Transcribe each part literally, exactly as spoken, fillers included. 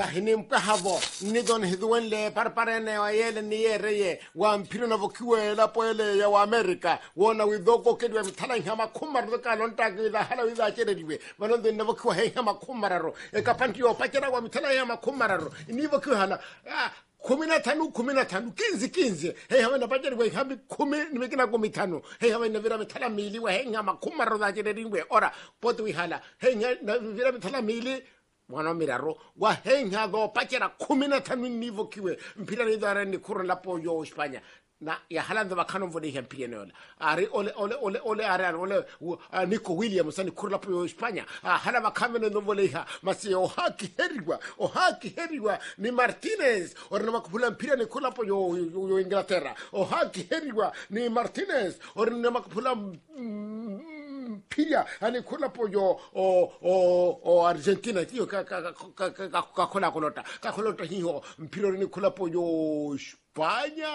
hini mpahavo ni don hidwen le parparene wa yele ni yereye wa mpiro na vokiwe la poele ya wa America wona widoko kedwe mthala ngama khumar do kalonta gida hala wida cherediwe wanondo na vokiwa he ngama khumararo e kapanti yo pakera wa mthala ya makhumararo ni vokiwa hala kumi na tano kumi na tano kinzi kinzi hey hawe na bajeri we hambi kumi nimekina kumi tano hey hawe na vira mithala mili wa he ngama khumaro da cherediwe ora potu hala hey na vira mithala mili mwana miraro wa henga go pakera kumi na tano nivo kiwe mpira ni dara ni kura lapo yo Espanya na ya halanda bakano mvode ya mpira nyola ari ole ole ole ole ari ole uh, Nico Williams ni kura lapo yo Espanya uh, hala bakamene novole ha masi o haki heriwa o haki heriwa ni Martinez ori na makupula mpira ni kura lapo yo, yo, yo Inglaterra o haki heriwa ni Martinez ori na makupula mm, pia ani kula poyo o o o Argentina tio ka ka ka ka ka kula kolota ka kolota hiyo mpiro ni kula poyo Espanya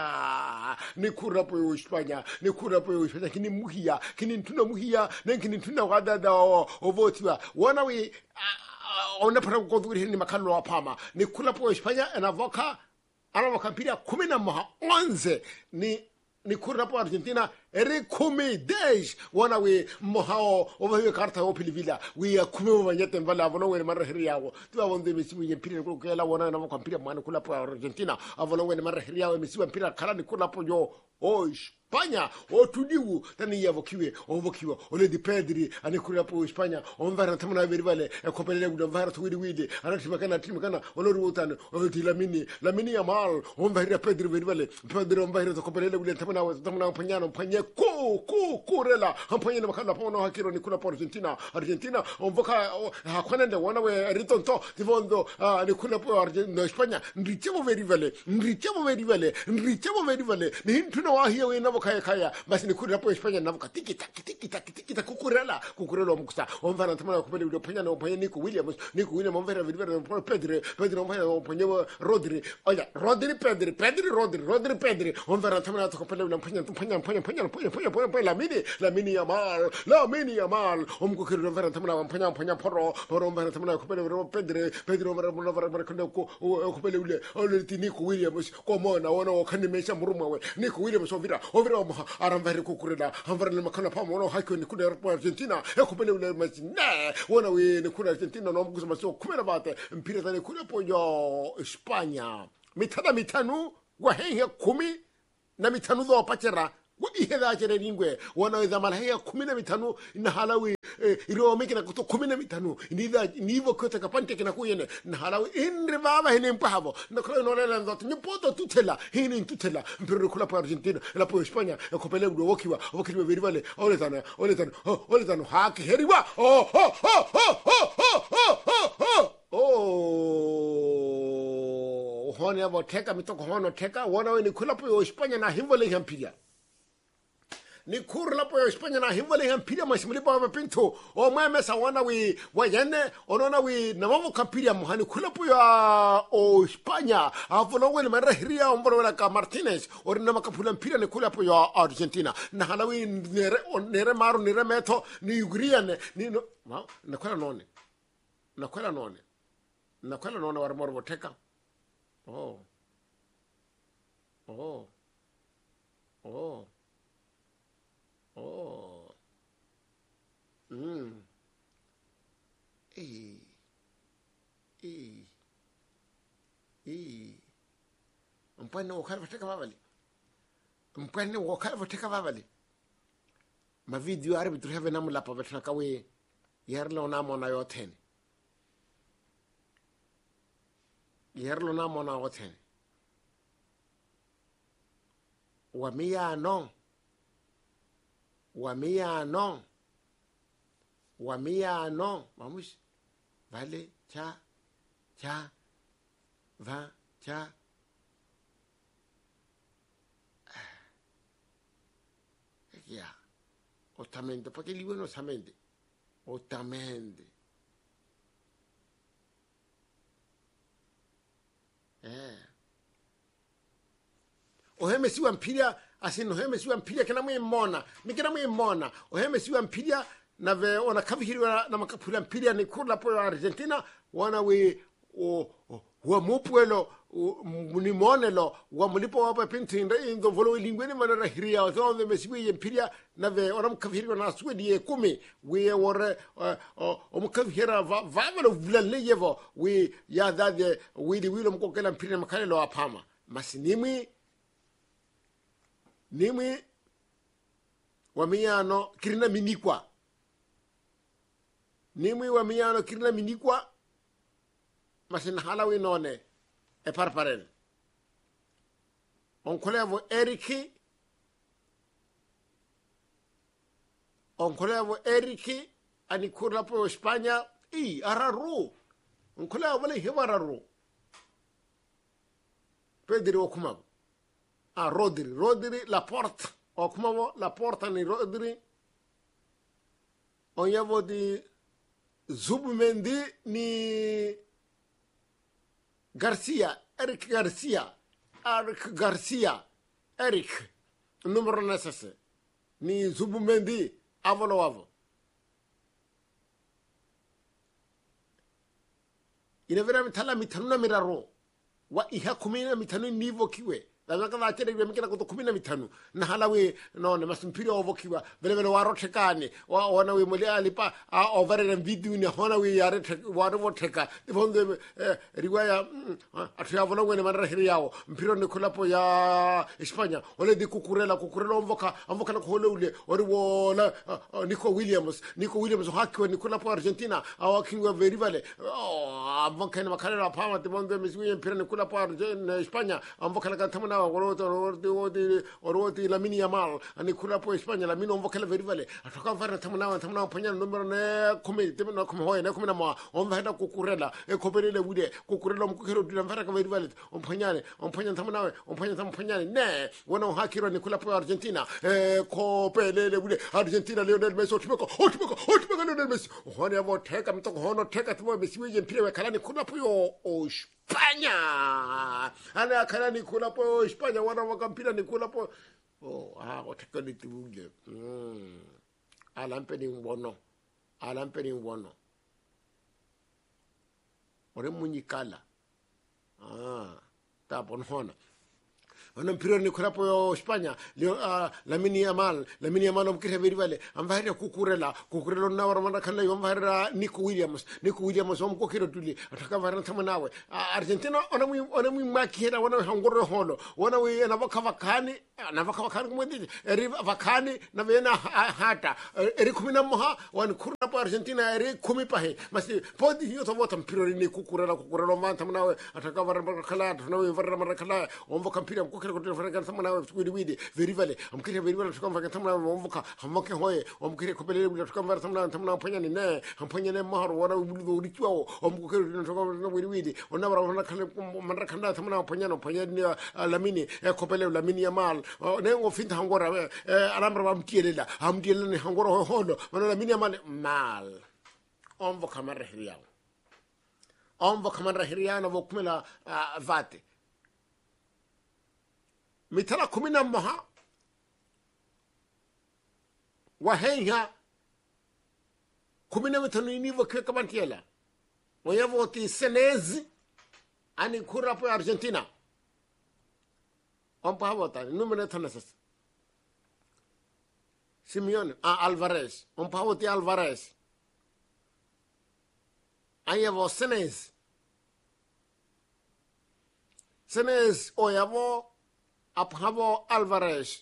ni kula poyo Espanya ni kula poyo Espanya kini muhia kini ntuna muhia nenkini ntuna wadada o votiwa wana we ona para koduri ni makalo wa pama ni kula poyo Espanya anavoka anavoka mpira kumi na moja onze ni ni kula poyo Argentina ere kumi days wana we mohao over karta opilivila we kume manyete mbala avono we marahiri yawo tu avonde misimu yempira ko kela wana na mpira mwana kula po Argentina avono we marahiri yawo misimu mpira kala ni kula po yo o Espanya o tudiwu tani yavokiwe ovokiwa ole di Pedri ani kula po Espanya on vara tamana verivale e kopelele gudan vara to widi widi ana timakana timakana olori wotano o di Lamini Lamini Yamal on vara Pedri verivale Pedri on vara to kopelele gudan tamana tamana panyano panye ku ku kurela hampanye na makala pono hakiro ni kula po Argentina Argentina on voka hakwanende wana we ritonto divondo ni kula po Argentina Espanya ndichemo verivale ndichemo verivale ndichemo verivale ni tuna wahia we na voka kaya basi ni kula po Espanya na voka tiki tak tiki tak tiki tak kukurela kukurela mkusa on vana tamana kupele video panyana on panye Nico Williams Nico Williams on vera verivale on Pedri Pedri on panye on panye Rodri oya Rodri Pedri Pedri Rodri Rodri Pedri on vera tamana to kupele on panye panye panye panye panye panye panye Lamini Lamini Yamal Lamini Yamal omko kiro vera tamana panya panya poro poro vera tamana kupele Pedri Pedri vera vera vera kondo ko kupele ule ole Nico Williams komo na wana kanimesha muruma we Nico Williams ovira ovira aram vera kukurela hamvera le makana pa mono hako ni kuna Argentina e kupele ule mas ne wana we ni kuna Argentina no mkusa maso kumera bate mpira tani kuna po yo Espanya mitada mitanu wa henga kumi na mitanu do pachera iheda chere lingwe wana weza malaya kumi na mitano na halawi iro meki na kuto kumi na mitano nida nivo kota kapante kina kuyene na halawi inri baba hini mpahavo na kula nolela ndoto nipoto tutela hini tutela mpiro kula po Argentina la po Espanya ya kopele udo wokiwa wokiwa verivale ole tana ole tana ole tana haki heriwa oh ho ho ho ho ho ho oh honi abo teka mitoko hono teka wana we ni kula po Espanya na himvole hampiga ni kurla po Espanya na himvale hampiga masimuli pa pinto o mweme sawana we wayene onona we na mamo kampiga muhani kula po ya o Espanya avono we marahiria ombolo la ka Martinez ori na makapula mpira ni kula po ya Argentina na halawi nere nere maru nere meto ni ugriane ni no na kwela none na kwela none na kwela none warmoro boteka oh oh oh oh mm eh eh eh mpane wakala boteka babali mpane wakala boteka babali ma video arbitro have na mulapa betna kawe yerlo na mona yoten yerlo na mona yoten wamia no wamia no wamia no vamos vale cha cha va cha ya otamente porque el libro no samente otamente eh oheme siwa mpira asino oheme siwa mpira kana mwimona mikana mwimona oheme siwa mpira na ve ona kavihiriwa na makapula mpira ni kula po Argentina wana we o wa mupuelo ni monelo wa mulipo wa pintinda indo volo lingweni manara hiria o zonde mesiwi empiria na ve oram kafiri na swedi e kumi we wore o mukafira va valo vlale yevo we ya dade we di wilo mkokela mpira makalelo apama masinimi nimi wa miyano kirina minikwa nimi wa miyano kirina minikwa masin halawi none e parparel on kolevo eriki on kolevo eriki ani kurla po Spagna i araru on kolevo vale hevararu pedri okuma a Rodri Rodri la porta okuma la porta ni Rodri on yavo di Zubimendi ni Garcia, Eric Garcia, Eric Garcia, Eric, numero necesse, ni Zubimendi, avolo avo. Ina vera mitala mitanu miraro, wa iha kumina mitanu nivo kiwe. La kala chere gwe mikira ko kumina mitanu na halawe no ne masimpiri ovo kiwa vele vele waro tekani wa wana we mole alipa a over na video ni hona we yare waro woteka ibonde riwaya atuyavona ngene manara hiri yawo mpiro ni kulapo ya Espanya ole di kukurela kukurela omvoka omvoka na khole ule ori wona Nico Williams Nico Williams hakwe ni kulapo Argentina awakingwa very vale amvoka ni makalera pama tibonde misiwe mpiro ni kulapo Argentina Espanya amvoka na kantamana oroti oroti oroti Lamine Yamal ani kula po Espanya Lamine on vokela very vale atoka fara tamana tamana panya numero ne kumi temna kumi hoye ne kumi na ma on va hada kukurela e koperele wude kukurela mkukero dina fara ka very vale on panyane on panya tamana on panya tam panyane ne wona hakiro ni kula po Argentina e kopelele wude Argentina Lionel Messi otibeko otibeko otibeko Lionel Messi hone avo teka mtoko hono teka timo Messi weje mpira we kalani kula po o Espanya ana kalani kula po Espanya wana wakampira ni kula po oh ah oteka ni tibunge mm alampe ni mbono alampe ni mbono ore munyikala ah ta bonhona wana mpira ni kula po Espanya uh, Lamine Yamal Lamine Yamal mkire very vale amvahira kukurela kukurela na waramanda kala yomvahira Nico Williams Nico Williams omkokiro tuli atakavara tamanawe uh, Argentina ona mu ona mu makira wana hangoro holo wana we na vakavakani na vakavakani kumwendi eri vakani na vena hata eri kumina moha wan kurna po Argentina eri kumi pahe masi podi hiyo tavota mpira ni kukurela kukurela manta tamanawe atakavara kala tunawe vara kala omvoka mpira mkokiro ko telefona tamana widi widi very vale amkire very vale tukamva tamana omvoka hamoke hoye omkire kopelele bula tukamva tamana tamana panyani ne ampanyane maharo wana bulu rikiwa omkokiro tukamva widi widi onabara wana kale mandra kanda tamana panyano panyani Lamine kopelele Lamine Yamal ne ngo finta hangora alambra bamtielela amtielela ni hangora hono wana Lamine Yamal mal omvoka marhiya omvoka marhiya na vokmela vate mitala kumina maha wahenya kumina mitano inivo kwe kabantiela wayevo ti Senezi ani kura po Argentina ompa havota numene tonasas Simeone a Alvarez ompa havoti Alvarez ayevo Senezi Senezi oyavo Apavo Alvarez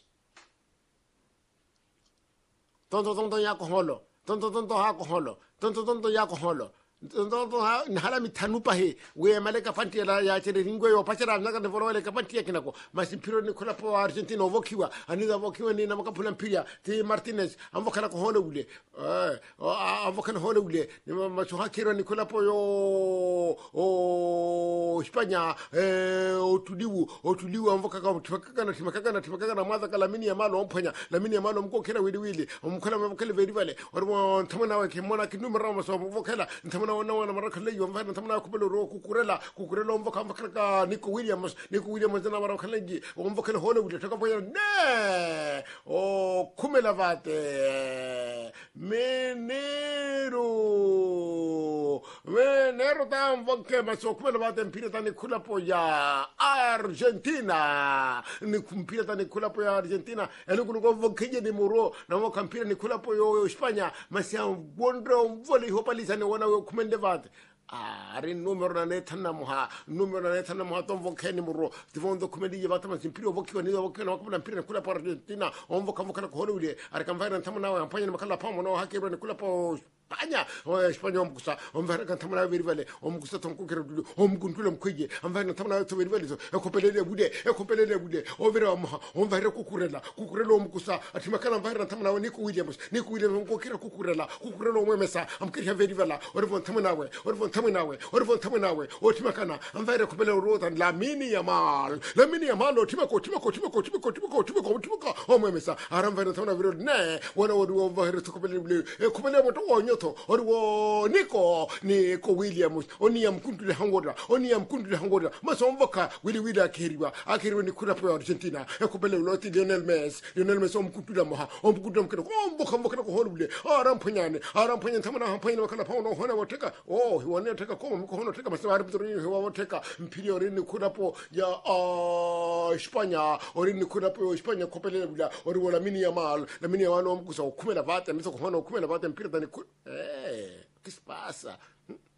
tonto tonto yako holo tonto tonto hako holo tonto tonto yako holo tonto hala mitanu pahe we maleka fantiela ya chere ringo yo pachara naka de volole ka fantia kinako masimpiro ni kula po Argentina vokiwa aniza vokiwa ni na makapula mpira ti Martinez amvokana ko holo ule eh amvokana holo ule ni machuha kiro ni kula po yo o Espanya eh otuliwu otuliwu amvoka ka mtfakaka na timakaka na timakaka na madha kala Lamine Yamal ompanya Lamine Yamal mkokera wili wili omkala mkele veri vale ormo tamana wa kimona kinumero maso mvokela tamana wana wana marakale yomva tamana kubelo ro kukurela kukurela omvoka mvaka Nico Williams Nico Williams na marakale omvokela hole wili takapoya ne o kumela vate menero we nero tam vonke maso kumela bate mpira tani kula po ya Argentina ni kumpira tani kula po ya Argentina elu kuno vonke ni muro na mo kampira ni kula po yo Espanya masia wondro voli hopalisa ni wana kumende bate ah ari numero na netana moha numero na netana moha tom vonke ni muro tivondo kumedi ye bata masim piro voki ni voki na kumela mpira ni kula po Argentina on voka voka ko holule ari kamvaira ntamuna wa ampanya makala pamo no hakebra ni kula po Spanya, o Spanya omkusa, omvara kan tamana verivale, omkusa tonku kerudu, omkuntule mkweje, omvara tamana to verivale so, ekopelele bude, ekopelele bude, overa omha, omvara kukurela, kukurela omkusa, atimakana omvara tamana Nico Williams, Nico Williams kokira kukurela, kukurela omwemesa, amkiri verivala, orvon tamana we, orvon tamana we, orvon tamana we, otimakana, omvara kopele rota Lamine Yamal, Lamine Yamal otimako, timako, timako, timako, timako, timako, timako, omwemesa, aramvara tamana vero ne, wana wadu omvara kopele bude, ekopele moto onyo Orwo Nico Nico Williams oni amkundule hangora oni amkundule hangora masomvoka wili wili akiriwa akiriwa ni kula po Argentina ekopele loti Lionel Messi Lionel Messi omkundula moha omkundula mkero omboka mboka ko holule arampanyane arampanyane tamana hampanyane wakala pauno hona wateka oh hiwane teka ko mko hono teka masawari bidori hiwa wateka mpiri orini kula po ya uh, Espanya orini kula po Espanya kopele bila orwo Lamine Yamal Lamine Yamal omkusa kumela vate miso ko hono kumela vate mpira tani Eh, que se passa?